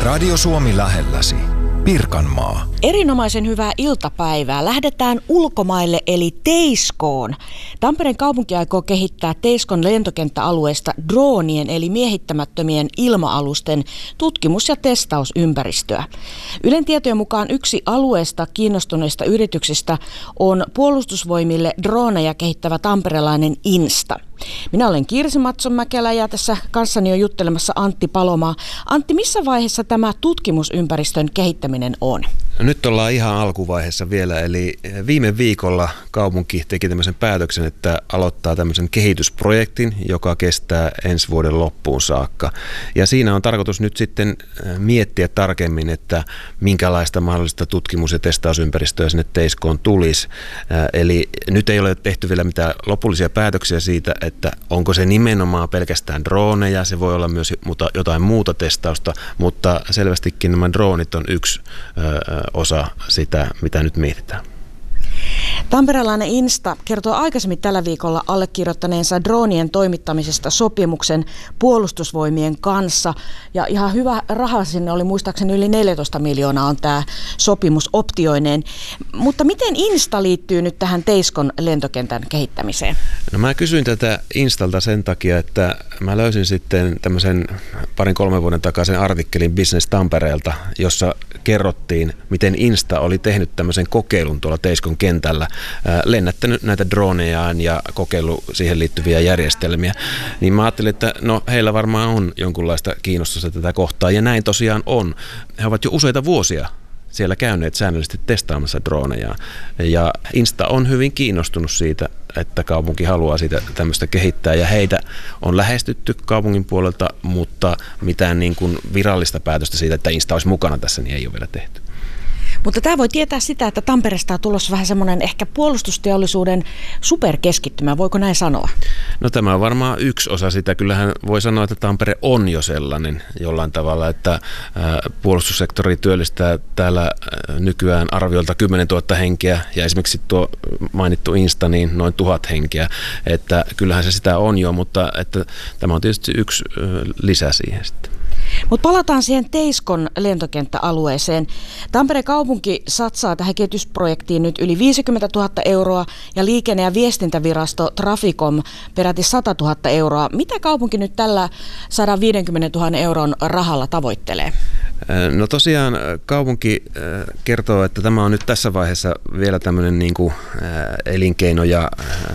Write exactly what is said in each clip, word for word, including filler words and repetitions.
Radio Suomi lähelläsi. Pirkanmaa. Erinomaisen hyvää iltapäivää. Lähdetään ulkomaille eli Teiskoon. Tampereen kaupunki aikoo kehittää Teiskon lentokenttäalueesta droonien eli miehittämättömien ilma-alusten tutkimus- ja testausympäristöä. Ylen tietojen mukaan yksi alueesta kiinnostuneista yrityksistä on puolustusvoimille drooneja kehittävä tamperelainen Insta. Minä olen Kirsi Matson-Mäkelä ja tässä kanssani on juttelemassa Antti Palomaa. Antti, missä vaiheessa tämä tutkimusympäristön kehittäminen on? No nyt ollaan ihan alkuvaiheessa vielä, eli viime viikolla kaupunki teki tämmöisen päätöksen, että aloittaa tämmöisen kehitysprojektin, joka kestää ensi vuoden loppuun saakka. Ja siinä on tarkoitus nyt sitten miettiä tarkemmin, että minkälaista mahdollista tutkimus- ja testausympäristöä sinne Teiskoon tulisi. Eli nyt ei ole tehty vielä mitään lopullisia päätöksiä siitä, että onko se nimenomaan pelkästään droneja, se voi olla myös jotain muuta testausta, mutta selvästikin nämä droonit on yksi osa sitä, mitä nyt mietitään. Tamperelainen Insta kertoo aikaisemmin tällä viikolla allekirjoittaneensa droonien toimittamisesta sopimuksen puolustusvoimien kanssa. Ja ihan hyvä raha sinne oli, muistaakseni yli neljätoista miljoonaa on tämä sopimus optioineen. Mutta miten Insta liittyy nyt tähän Teiskon lentokentän kehittämiseen? No mä kysyin tätä Instalta sen takia, että mä löysin sitten tämmöisen parin kolmen vuoden takaisen artikkelin Business Tampereelta, jossa kerrottiin, miten Insta oli tehnyt tämmöisen kokeilun tuolla Teiskon kentällä, lennättänyt näitä dronejaan ja kokeillut siihen liittyviä järjestelmiä. Niin mä ajattelin, että no heillä varmaan on jonkunlaista kiinnostusta tätä kohtaa, ja näin tosiaan on. He ovat jo useita vuosia siellä käyneet säännöllisesti testaamassa droneja, ja Insta on hyvin kiinnostunut siitä, että kaupunki haluaa siitä tämmöistä kehittää, ja heitä on lähestytty kaupungin puolelta, mutta mitään niin kuin virallista päätöstä siitä, että Insta olisi mukana tässä, niin ei ole vielä tehty. Mutta tämä voi tietää sitä, että Tampereesta on tulossa vähän semmoinen ehkä puolustusteollisuuden superkeskittymä, voiko näin sanoa? No tämä on varmaan yksi osa sitä. Kyllähän voi sanoa, että Tampere on jo sellainen jollain tavalla, että puolustussektori työllistää täällä nykyään arviolta kymmenen tuhatta henkeä, ja esimerkiksi tuo mainittu Insta niin noin tuhat henkeä, että kyllähän se sitä on jo, mutta että tämä on tietysti yksi lisä siihen sitten. Mutta palataan siihen Teiskon lentokenttäalueeseen. Tampereen kaupunki satsaa tähän kehitysprojektiin nyt yli viisikymmentätuhatta euroa ja liikenne- ja viestintävirasto Traficom peräti sata tuhatta euroa. Mitä kaupunki nyt tällä sata viisikymmentätuhatta euron rahalla tavoittelee? No tosiaan kaupunki kertoo, että tämä on nyt tässä vaiheessa vielä tämmöinen niin kuin elinkeino- ja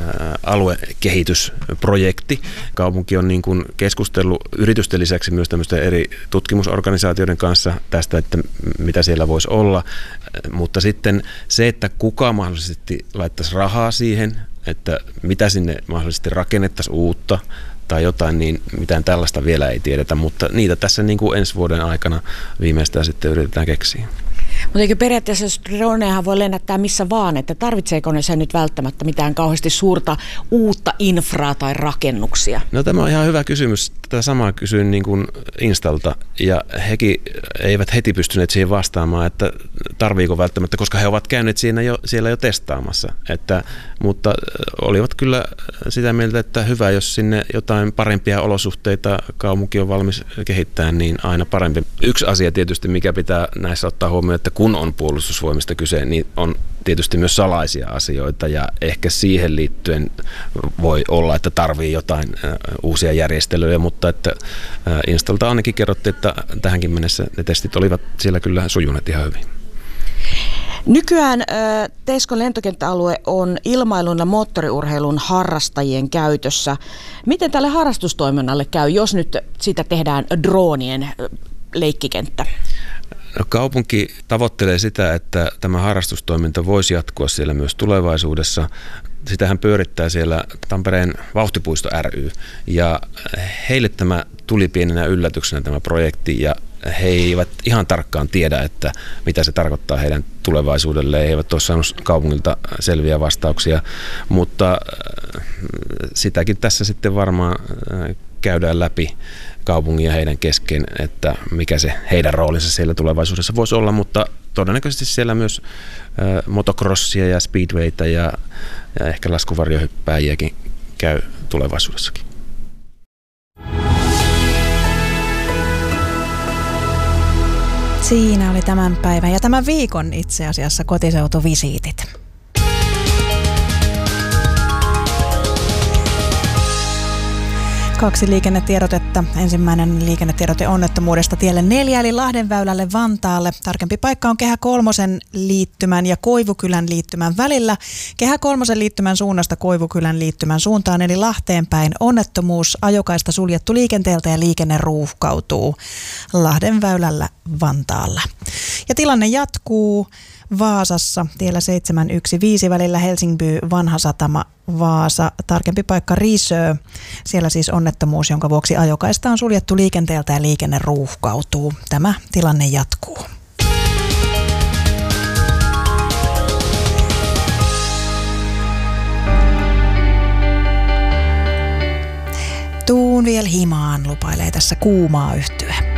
aluekehitysprojekti. Kaupunki on niin kuin keskustellut yritysten lisäksi myös tämmöisten eri tutkimusorganisaatioiden kanssa tästä, että mitä siellä voisi olla, mutta sitten se, että kuka mahdollisesti laittaisi rahaa siihen, että mitä sinne mahdollisesti rakennettaisiin uutta tai jotain, niin mitään tällaista vielä ei tiedetä, mutta niitä tässä niin kuin ensi vuoden aikana viimeistään sitten yritetään keksiä. Mutta eikö periaatteessa, jos dronejahan voi lennättää missä vaan, että tarvitseeko ne sen nyt välttämättä mitään kauheasti suurta uutta infraa tai rakennuksia? No tämä on ihan hyvä kysymys. Tätä samaa kysyin niin kuin Instalta, ja hekin eivät heti pystyneet siihen vastaamaan, että tarviiko välttämättä, koska he ovat käyneet siinä jo, siellä jo testaamassa. Että, mutta olivat kyllä sitä mieltä, että hyvä, jos sinne jotain parempia olosuhteita kaupunki on valmis kehittämään, niin aina parempi. Yksi asia tietysti, mikä pitää näissä ottaa huomioon, että kun on puolustusvoimista kyse, niin on tietysti myös salaisia asioita, ja ehkä siihen liittyen voi olla, että tarvii jotain uusia järjestelyjä, mutta että Instalta ainakin kerrottiin, että tähänkin mennessä ne testit olivat siellä kyllä sujuneet ihan hyvin. Nykyään Teiskon lentokenttäalue on ilmailun ja moottoriurheilun harrastajien käytössä. Miten tälle harrastustoiminnalle käy, jos nyt siitä tehdään droonien leikkikenttä? No, kaupunki tavoittelee sitä, että tämä harrastustoiminta voisi jatkua siellä myös tulevaisuudessa. Sitähän pyörittää siellä Tampereen Vauhtipuisto ry, ja heille tämä tuli pienenä yllätyksenä tämä projekti, ja he eivät ihan tarkkaan tiedä, että mitä se tarkoittaa heidän tulevaisuudelleen. He eivät ole saanut kaupungilta selviä vastauksia, mutta sitäkin tässä sitten varmaan käydään läpi kaupungin ja heidän kesken, että mikä se heidän roolinsa siellä tulevaisuudessa voisi olla, mutta todennäköisesti siellä myös ä, motocrossia ja speedwayta ja, ja ehkä laskuvarjohyppääjiäkin käy tulevaisuudessakin. Siinä oli tämän päivän ja tämän viikon itse asiassa kotiseutuvisiitit. Kaksi liikennetiedotetta. Ensimmäinen liikennetiedote onnettomuudesta tielle neljä eli Lahdenväylälle Vantaalle. Tarkempi paikka on Kehä Kolmosen liittymän ja Koivukylän liittymän välillä. Kehä Kolmosen liittymän suunnasta Koivukylän liittymän suuntaan eli Lahteen päin onnettomuus. Ajokaista suljettu liikenteeltä ja liikenne ruuhkautuu Lahdenväylällä Vantaalla. Ja tilanne jatkuu Vaasassa tiellä seitsemän yksi viisi välillä Helsingby Vanha Satama Vaasa. Tarkempi paikka Risö. Siellä siis onnettomuus, jonka vuoksi ajokaista on suljettu liikenteeltä ja liikenne ruuhkautuu. Tämä tilanne jatkuu. Tuun vielä himaan, lupailee tässä kuumaa yhtye.